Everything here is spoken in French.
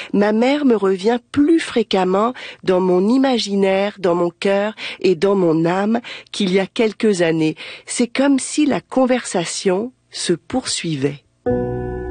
ma mère me revient plus fréquemment dans mon imaginaire, dans mon cœur et dans mon âme qu'il y a quelques années. C'est comme si la conversation se poursuivait.